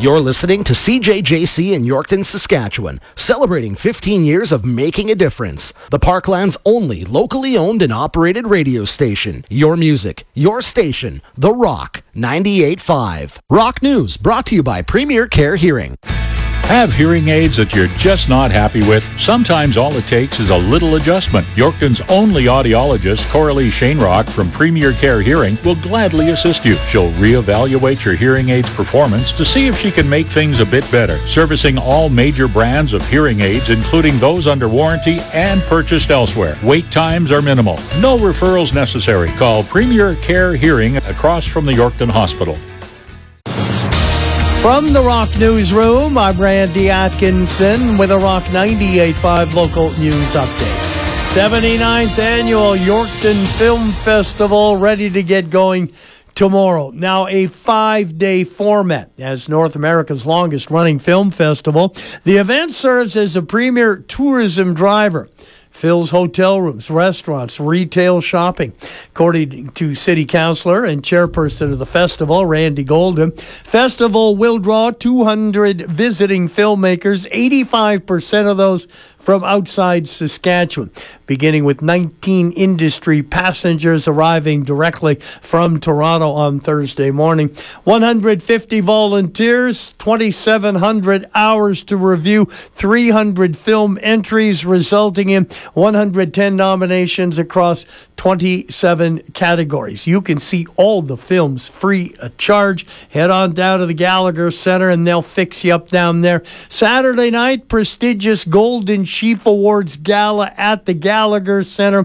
You're listening to CJJC in Yorkton, Saskatchewan, celebrating 15 years of making a difference. The Parkland's only locally owned and operated radio station. Your music, your station, The Rock 98.5. Rock News brought to you by Premier Care Hearing. Have hearing aids that you're just not happy with? Sometimes all it takes is a little adjustment. Yorkton's only audiologist, Coralie Shanerock from Premier Care Hearing, will gladly assist you. She'll reevaluate your hearing aids performance to see if she can make things a bit better. Servicing all major brands of hearing aids, including those under warranty and purchased elsewhere. Wait times are minimal. No referrals necessary. Call Premier Care Hearing across from the Yorkton Hospital. From the Rock Newsroom, I'm Randy Atkinson with a Rock 98.5 local news update. 79th Annual Yorkton Film Festival ready to get going tomorrow. Now, a 5-day format. As North America's longest-running film festival, the event serves as a premier tourism driver. Fills hotel rooms, restaurants, retail shopping. According to City Councillor and Chairperson of the festival, Randy Golden, festival will draw 200 visiting filmmakers, 85% of those from outside Saskatchewan, beginning with 19 industry passengers arriving directly from Toronto on Thursday morning. 150 volunteers, 2,700 hours to review, 300 film entries, resulting in 110 nominations across 27 categories. You can see all the films free of charge. Head on down to the Gallagher Centre and they'll fix you up down there. Saturday night, prestigious Golden Sheaf Awards Gala at the Gallagher Centre.